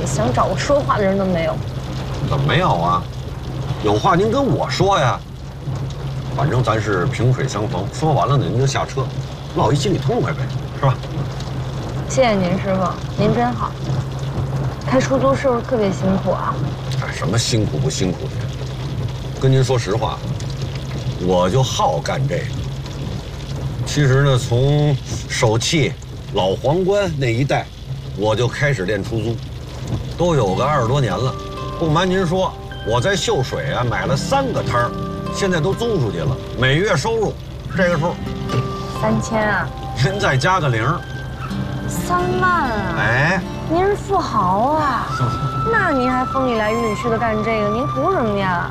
想找个说话的人都没有。 怎么没有啊？有话您跟我说呀。反正咱是萍水相逢，说完了呢，您就下车，落一心里痛快呗，是吧？ 谢谢您，师傅，您真好。开出租是不是特别辛苦啊？ 哎，什么辛苦不辛苦的？跟您说实话，我就好干这个。其实呢，从首汽、老皇冠那一代，我就开始练出租，都有个20多年了。不瞒您说，我在秀水啊买了3个摊儿，现在都租出去了，每月收入这个数 3000啊？ 您再加个0。 3万啊！ 哎， 您是富豪啊！那您还风里来雨里去的干这个，您图什么呀？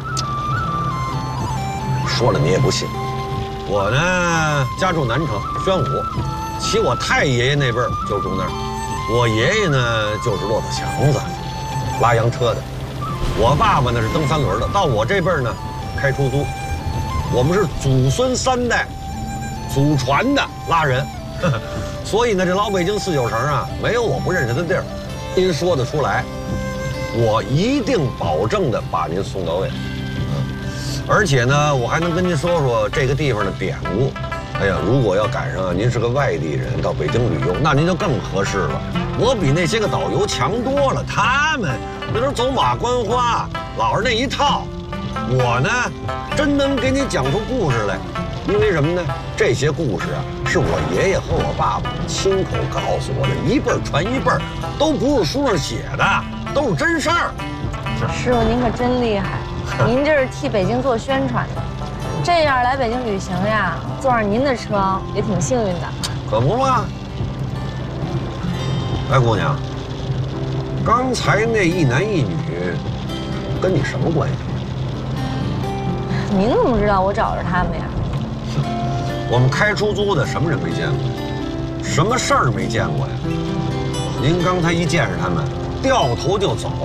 说了你也不信。我呢，家住南城宣武，其我太爷爷那辈儿就住那儿。我爷爷呢就是骆驼强子，拉洋车的。我爸爸呢是蹬3轮的。到我这辈儿呢，开出租。我们是祖孙3代，祖传的拉人。所以呢，这老北京4、9城啊，没有我不认识的地儿。您说得出来，我一定保证的把您送到位。而且呢，我还能跟您说说这个地方的典故。哎呀，如果要赶上您是个外地人到北京旅游，那您就更合适了。我比那些个导游强多了，他们那都是走马观花，老是那一套。我呢，真能给你讲出故事来。因为什么呢？这些故事啊，是我爷爷和我爸爸亲口告诉我的，一辈儿传一辈儿，都不是书上写的，都是真事儿。 师傅，您可真厉害，您这是替北京做宣传的。这样来北京旅行呀，坐上您的车也挺幸运的。 可不嘛。哎，姑娘，刚才那1男1女，跟你什么关系？ 您怎么知道我找着他们呀？ 我们开出租的什么人没见过？什么事儿没见过呀？您刚才一见着他们，掉头就走。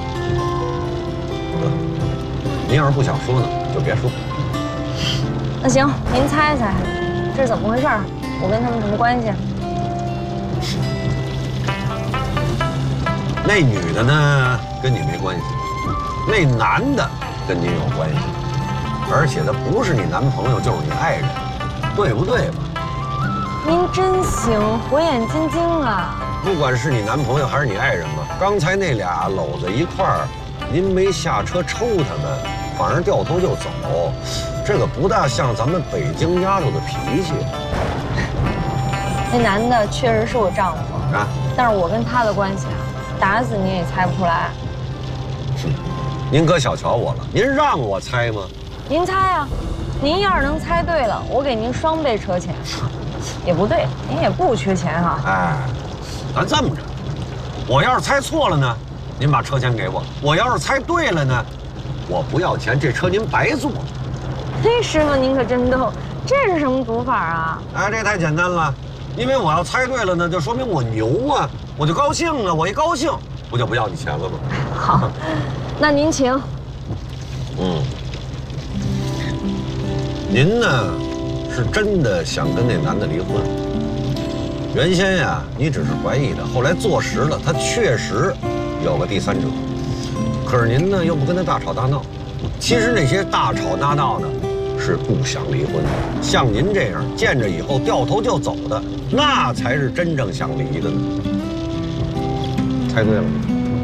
您要是不想说呢，就别说。 那行，您猜猜，这是怎么回事？我跟他们什么关系？ 那女的呢，跟你没关系；那男的跟你有关系，而且他不是你男朋友，就是你爱人。对不对吧？ 您真行，火眼金睛啊！ 不管是你男朋友还是你爱人嘛，刚才那俩搂在一块儿，您没下车抽他们，反而掉头就走，这个不大像咱们北京丫头的脾气。 那男的确实是我丈夫啊，但是我跟他的关系啊，打死你也猜不出来。 您可小瞧我了，您让我猜吗？ 您猜啊。您要是能猜对了，我给您双倍车钱。也不对，您也不缺钱哈。 哎，咱这么着，我要是猜错了呢，您把车钱给我；我要是猜对了呢，我不要钱，这车您白坐。 嘿，师傅您可真逗，这是什么赌法啊？ 哎，这太简单了，因为我要猜对了呢，就说明我牛啊，我就高兴啊，我一高兴，不就不要你钱了吗？ 好，那您请。 您呢，是真的想跟那男的离婚？原先呀，你只是怀疑的，后来坐实了，他确实有个第3者。可是您呢，又不跟他大吵大闹。其实那些大吵大闹呢，是不想离婚的。像您这样见着以后掉头就走的，那才是真正想离的呢。猜对了吗？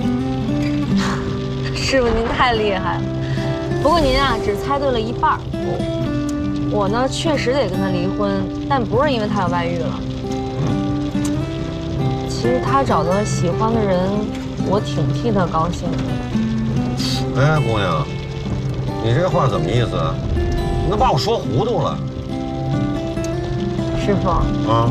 师傅您太厉害了。不过您啊，只猜对了1半。我呢，确实得跟他离婚，但不是因为他有外遇了。其实他找到喜欢的人，我挺替他高兴的。 哎，姑娘，你这话怎么意思啊？你都把我说糊涂了。 师傅啊，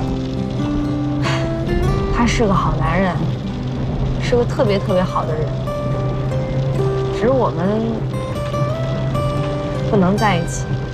他是个好男人，是个特别特别好的人，只是我们不能在一起。